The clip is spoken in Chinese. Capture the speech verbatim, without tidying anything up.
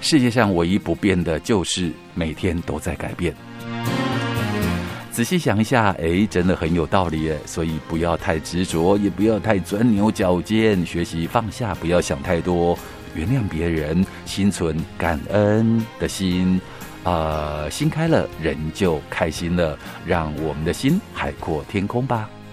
世界上唯一不变的就是每天都在改变。仔细想一下，哎，真的很有道理耶。所以不要太执着，也不要太钻牛角尖，学习放下，不要想太多，原谅别人，心存感恩的心，呃，心开了，人就开心了。让我们的心海阔天空吧。